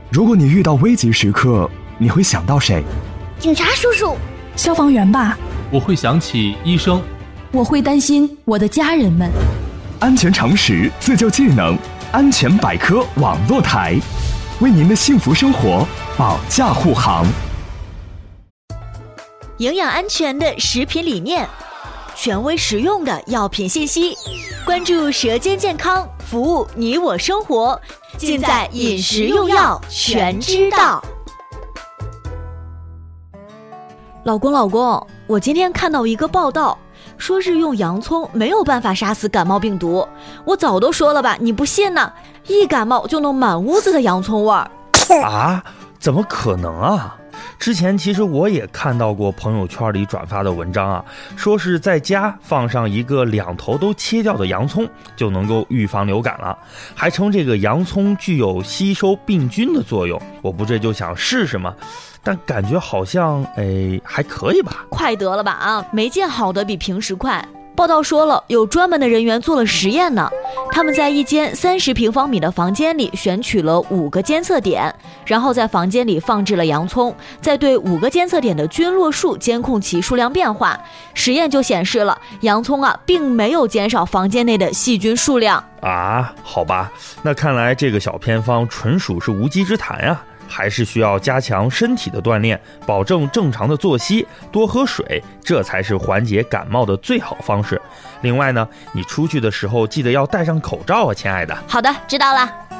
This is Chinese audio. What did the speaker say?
如果你遇到危急时刻，你会想到谁？ 警察叔叔。 消防员吧。 我会想起医生。 我会担心我的家人们。 安全常识，自救技能，安全百科网络台，为您的幸福生活保驾护航。 营养安全的食品理念，权威实用的药品信息，关注舌尖健康，服务你我生活，尽在饮食用药全知道。老公，我今天看到一个报道，说日用洋葱没有办法杀死感冒病毒。我早都说了吧，你不信呢？一感冒就弄满屋子的洋葱味儿。 啊？怎么可能啊？之前其实我也看到过朋友圈里转发的文章啊，说是在家放上一个两头都切掉的洋葱就能够预防流感了，还称这个洋葱具有吸收病菌的作用。我不这就想试试吗？但感觉好像还可以吧。 快得了吧啊，没见好的比平时快。报道说了，有专门的人员做了实验呢。他们在一间30平方米的房间里选取了5个监测点，然后在房间里放置了洋葱，再对5个监测点的菌落数监控其数量变化。实验就显示了，洋葱并没有减少房间内的细菌数量啊。好吧，那看来这个小偏方纯属是无稽之谈呀。还是需要加强身体的锻炼，保证正常的作息，多喝水，这才是缓解感冒的最好方式。另外呢，你出去的时候记得要戴上口罩啊，亲爱的。 好的，知道了。